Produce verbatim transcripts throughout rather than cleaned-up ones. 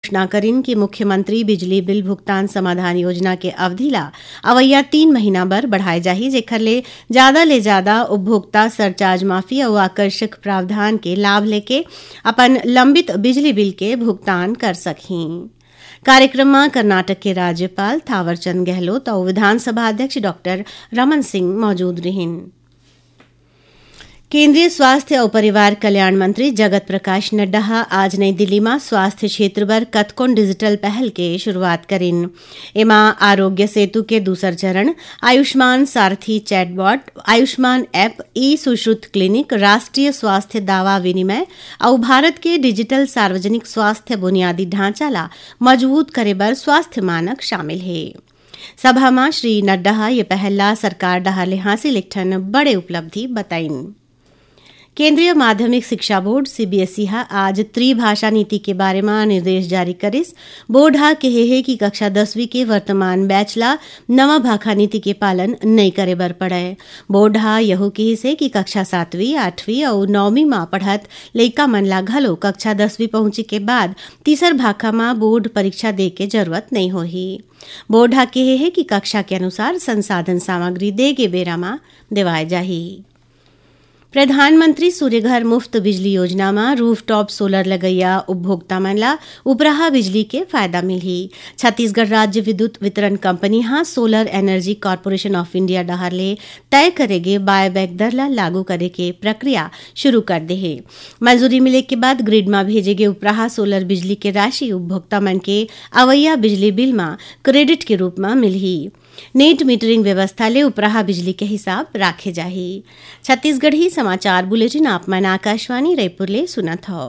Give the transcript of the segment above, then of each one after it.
घोषणा करिन कि मुख्यमंत्री बिजली बिल भुगतान समाधान योजना के अवधि ला अवैया तीन महीना बर बढ़ाए जाही, जेकर ले ज्यादा ले ज्यादा उपभोक्ता सरचार्ज माफी और आकर्षक प्रावधान के लाभ लेके अपन लंबित बिजली बिल के भुगतान कर सकें। कार्यक्रम में कर्नाटक के राज्यपाल थावरचंद गहलोत और विधानसभा अध्यक्ष डॉक्टर रमन सिंह मौजूद रहिन। केंद्रीय स्वास्थ्य और परिवार कल्याण मंत्री जगत प्रकाश नड्डा आज नई दिल्ली में स्वास्थ्य क्षेत्र पर कतकोन डिजिटल पहल के शुरुआत करिन। एमा आरोग्य सेतु के दूसर चरण, आयुष्मान सारथी चैटबॉट, आयुष्मान ऐप, ई सुश्रुत क्लिनिक, राष्ट्रीय स्वास्थ्य दावा विनिमय और भारत के डिजिटल सार्वजनिक स्वास्थ्य बुनियादी ढांचा ला मजबूत करे बर स्वास्थ्य मानक शामिल है। सभा में श्री नड्डा ये पहल ला सरकार डहार ले हासिल एक ठन बड़े उपलब्धि बताइन। केंद्रीय माध्यमिक शिक्षा बोर्ड सीबीएसई हा आज त्रिभाषा नीति के बारे में निर्देश जारी करिस। बोर्ड हा कहे है कि कक्षा दसवीं के वर्तमान बैच ला नवा भाषा नीति के पालन नहीं करे बर पड़े। बोर्ड हा यहू कही से कि कक्षा सातवीं, आठवीं और नौवीं में पढ़त लइका मन ला घलो कक्षा दसवीं पहुंचे के बाद तीसर भाषा में बोर्ड परीक्षा दे के जरूरत नहीं होही। बोर्ड हा कहे है कि कक्षा के अनुसार संसाधन सामग्री दे के बेरा में देवाए जाही। प्रधानमंत्री सूर्यघर मुफ्त बिजली योजना में रूफटॉप सोलर लगैया उपभोक्ता मन ला उपराहा बिजली के फायदा मिलही। छत्तीसगढ़ राज्य विद्युत वितरण कंपनी हाँ solar energy corporation of India डहार ले तय करेगे बायबैक दर ला लागू करे के प्रक्रिया शुरू कर दे है। मंजूरी मिले के बाद ग्रिड में भेजेगे उपराहा सोलर बिजली के राशि उपभोक्ता मन के अवैया बिजली बिल में क्रेडिट के रूप में मिलही। नेट मीटरिंग व्यवस्था ले उपराहा बिजली के हिसाब राखे जाही। छत्तीसगढ़ी समाचार बुलेटिन आप मन आकाशवाणी रायपुर ले सुनत हो।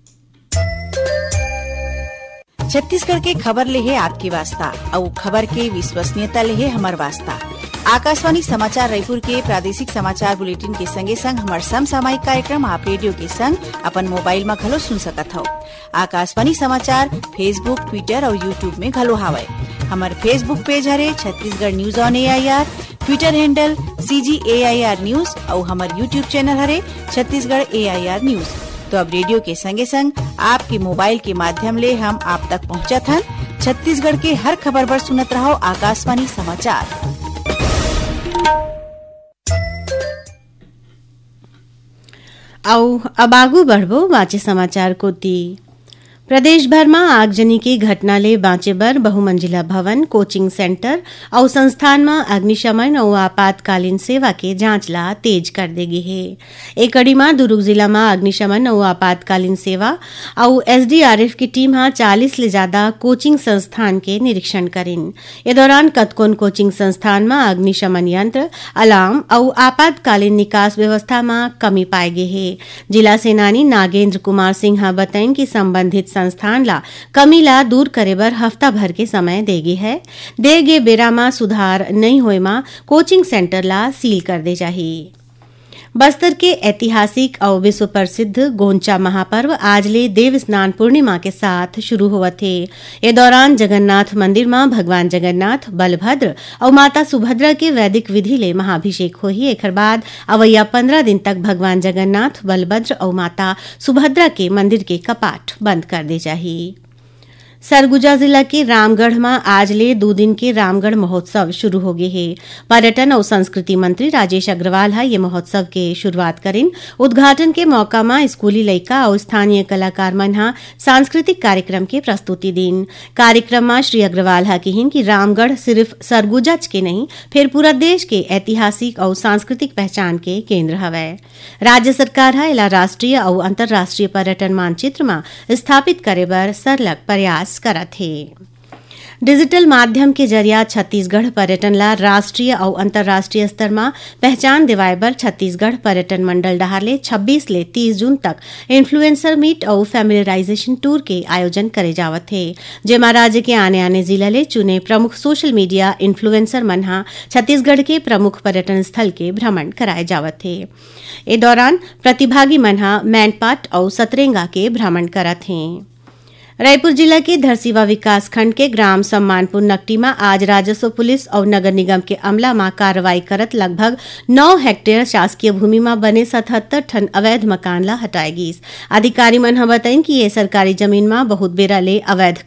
छत्तीसगढ़ के खबर ले है आपकी वास्ता और खबर के विश्वसनीयता ले है हमार वास्ता। आकाशवाणी समाचार रायपुर के प्रादेशिक समाचार बुलेटिन के संगे संग हमार समसामयिक कार्यक्रम आप रेडियो के संग अपन मोबाइल में घलो सुन सकत हो। आकाशवाणी समाचार फेसबुक, ट्विटर और यूट्यूब में घलो हावय। हमार फेसबुक पेज हरे Chhattisgarh news on AIR, Twitter handle CG AIR news और हमार यूट्यूब चैनल हरे छत्तीसगढ़ एआईआर न्यूज। तो अब रेडियो के संगे संग आपके मोबाइल के माध्यम ले हम आप तक पहुंचत हन। छत्तीसगढ़ के हर खबर पर सुनत रहो आकाशवाणी समाचार। आओ अब आगू बढ़बो बाँचे समाचार कोती। प्रदेश भर में आगजनी की घटना ले बाँचे बर बहुमंजिला भवन, कोचिंग सेंटर और संस्थान में अग्निशमन और आपातकालीन सेवा के जांच ला तेज कर देगी है। एक कड़ी में दुर्ग जिला में अग्निशमन और आपातकालीन सेवा और एसडीआरएफ की टीम हाँ चालीस ले ज्यादा कोचिंग संस्थान के निरीक्षण करिन। ये दौरान कतकोन कोचिंग संस्थान में अग्निशमन यंत्र, अलार्म और आपातकालीन निकास व्यवस्था में कमी पाए गए है। जिला सेनानी नागेंद्र कुमार सिंह बताइन कि संबंधित संस्थान ला कमी ला दूर करे बर हफ्ता भर के समय देगी है। देगे बेरा में सुधार नहीं होए मा कोचिंग सेंटर ला सील कर दे जाही। बस्तर के ऐतिहासिक और विश्व प्रसिद्ध गोंचा महापर्व आज ले देव स्नान पूर्णिमा के साथ शुरू हुआ थे। ये दौरान जगन्नाथ मंदिर में भगवान जगन्नाथ, बलभद्र और माता सुभद्रा के वैदिक विधि ले महाभिषेक होही। एक बाद अवैया पंद्रह दिन तक भगवान जगन्नाथ, बलभद्र और माता सुभद्रा के मंदिर के कपाट बंद कर दे जाही। सरगुजा जिला के रामगढ़ में आज ले दो दिन के रामगढ़ महोत्सव शुरू हो गए है। पर्यटन और संस्कृति मंत्री राजेश अग्रवाल है ये महोत्सव के शुरुआत करिन। उद्घाटन के मौका में स्कूली लइका और स्थानीय कलाकार मन हा सांस्कृतिक कार्यक्रम के प्रस्तुति दिन। कार्यक्रम में श्री अग्रवाल हा कहिन कि रामगढ़ सिर्फ सरगुजा के नहीं फिर पूरा देश के ऐतिहासिक और सांस्कृतिक पहचान के केंद्र हवै। राज्य सरकार हा एला राष्ट्रीय और अंतर्राष्ट्रीय पर्यटन मानचित्र में स्थापित करे बर सरलग प्रयास करत है। डिजिटल माध्यम के जरिया छत्तीसगढ़ पर्यटन ला राष्ट्रीय और अंतर्राष्ट्रीय स्तर में पहचान दिवाए बर छत्तीसगढ़ पर्यटन मंडल डहार ले छब्बीस ले तीस जून तक इन्फ्लुएंसर मीट और फैमिलियराइजेशन टूर के आयोजन करे जावत है, जेमा राज्य के आने आने जिला ले चुने प्रमुख सोशल मीडिया इन्फ्लुएंसर मन हा छत्तीसगढ़ के प्रमुख पर्यटन स्थल के भ्रमण कराए जावत है। ए दौरान प्रतिभागी मन हा मैनपाट और सतरेंगा के भ्रमण करत हैं। रायपुर जिला के धरसीवा विकास खंड के ग्राम सम्मानपुर नकटी में आज राजस्व पुलिस और नगर निगम के अमला में कार्रवाई करत लगभग नौ हेक्टेयर शासकीय भूमि में बने सतहत्तर ठन अवैध मकान ला हटाएगी। अधिकारी मन बताइन कि ये सरकारी जमीन में बहुत बेरा ले अवैध